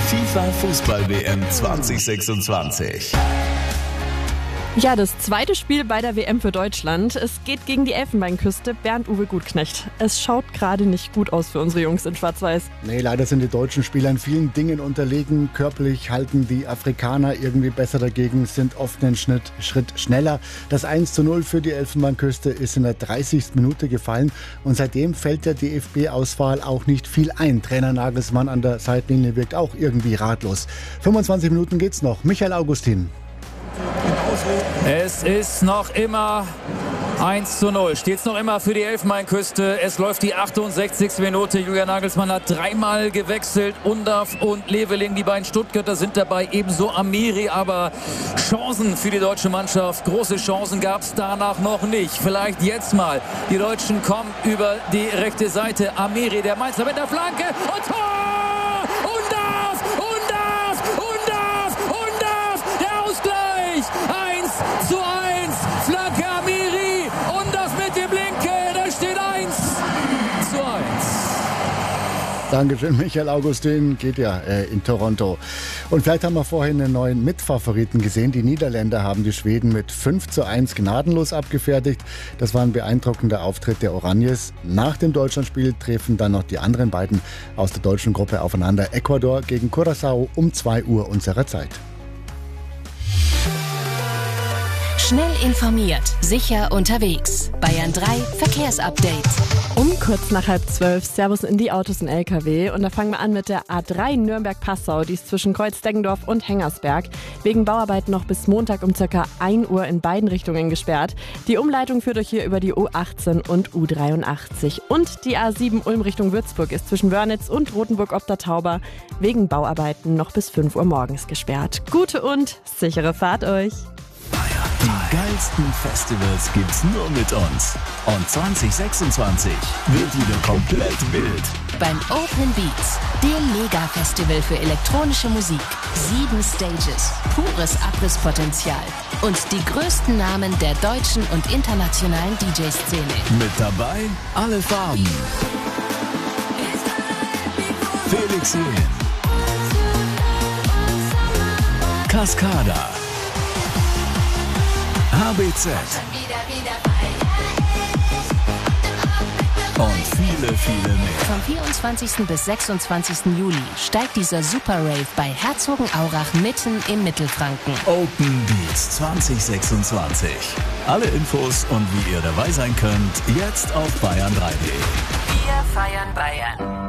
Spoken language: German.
FIFA Fußball-WM 2026. Ja, das zweite Spiel bei der WM für Deutschland. Es geht gegen die Elfenbeinküste. Bernd-Uwe Gutknecht. Es schaut gerade nicht gut aus für unsere Jungs in Schwarz-Weiß. Nee, leider sind die deutschen Spieler in vielen Dingen unterlegen. Körperlich halten die Afrikaner irgendwie besser dagegen, sind oft einen Schritt schneller. Das 1:0 für die Elfenbeinküste ist in der 30. Minute gefallen. Und seitdem fällt der DFB-Auswahl auch nicht viel ein. Trainer Nagelsmann an der Seitenlinie wirkt auch irgendwie ratlos. 25 Minuten geht's noch. Michael Augustin. Es ist noch immer 1:0. Steht es noch immer für die Elfenbeinküste. Es läuft die 68. Minute. Julian Nagelsmann hat dreimal gewechselt. Undav und Leveling, die beiden Stuttgarter sind dabei. Ebenso Amiri. Aber Chancen für die deutsche Mannschaft. Große Chancen gab es danach noch nicht. Vielleicht jetzt mal. Die Deutschen kommen über die rechte Seite. Amiri, der Mainzer mit der Flanke. Und Tor! Der Ausgleich! 1:1, Flanke Amiri und das mit dem Linke, da steht 1:1. Dankeschön, Michael Augustin, geht ja in Toronto. Und vielleicht haben wir vorhin einen neuen Mitfavoriten gesehen. Die Niederländer haben die Schweden mit 5:1 gnadenlos abgefertigt. Das war ein beeindruckender Auftritt der Oranjes. Nach dem Deutschlandspiel treffen dann noch die anderen beiden aus der deutschen Gruppe aufeinander. Ecuador gegen Curaçao um 2 Uhr unserer Zeit. Schnell informiert, sicher unterwegs. Bayern 3 Verkehrsupdate. Um kurz nach 11:30. Servus in die Autos und LKW. Und da fangen wir an mit der A3 Nürnberg-Passau. Die ist zwischen Kreuz-Deggendorf und Hengersberg. Wegen Bauarbeiten noch bis Montag um ca. 1 Uhr in beiden Richtungen gesperrt. Die Umleitung führt euch hier über die U18 und U83. Und die A7 Ulm Richtung Würzburg ist zwischen Wörnitz und Rothenburg ob der Tauber wegen Bauarbeiten noch bis 5 Uhr morgens gesperrt. Gute und sichere Fahrt euch! Die geilsten Festivals gibt's nur mit uns. Und 2026 wird wieder komplett wild. Beim Open Beats, dem Mega-Festival für elektronische Musik. 7 Stages, pures Abrisspotenzial und die größten Namen der deutschen und internationalen DJ-Szene. Mit dabei alle Farben. Felix Jähn. Cascada. HBZ und viele, viele mehr. Vom 24. bis 26. Juli steigt dieser Super Rave bei Herzogenaurach mitten im Mittelfranken. Open Beats 2026. Alle Infos und wie ihr dabei sein könnt, jetzt auf bayern3.de. Wir feiern Bayern.